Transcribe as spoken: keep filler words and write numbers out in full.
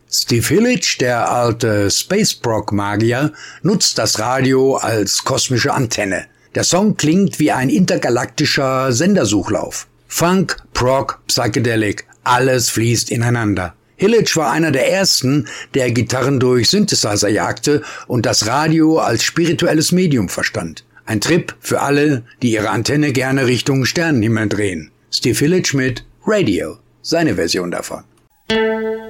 Steve Hillage, der alte Space-Prog-Magier, nutzt das Radio als kosmische Antenne. Der Song klingt wie ein intergalaktischer Sendersuchlauf. Funk, Prog, Psychedelic, alles fließt ineinander. Hillage war einer der ersten, der Gitarren durch Synthesizer jagte und das Radio als spirituelles Medium verstand. Ein Trip für alle, die ihre Antenne gerne Richtung Sternenhimmel drehen. Steve Hillage mit Radio, seine Version davon.